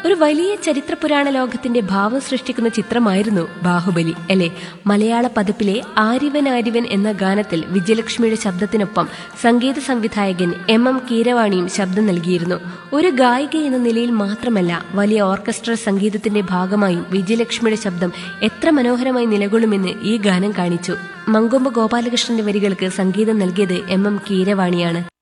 ഒരു വലിയ ചരിത്ര പുരാണ ലോകത്തിന്റെ ഭാവം സൃഷ്ടിക്കുന്ന ചിത്രമായിരുന്നു ബാഹുബലി അല്ലെ? മലയാള പതിപ്പിലെ ആരിവൻ ആരിവൻ എന്ന ഗാനത്തിൽ വിജയലക്ഷ്മിയുടെ ശബ്ദത്തിനൊപ്പം സംഗീത സംവിധായകൻ എം കീരവാണിയും ശബ്ദം നൽകിയിരുന്നു. ഒരു ഗായിക എന്ന നിലയിൽ മാത്രമല്ല, വലിയ ഓർക്കസ്ട്ര സംഗീതത്തിന്റെ ഭാഗമായും വിജയലക്ഷ്മിയുടെ ശബ്ദം എത്ര മനോഹരമായി നിലകൊള്ളുമെന്ന് ഈ ഗാനം കാണിച്ചു. മങ്കൊമ്പ് ഗോപാലകൃഷ്ണന്റെ വരികൾക്ക് സംഗീതം നൽകിയത് എം കീരവാണിയാണ്.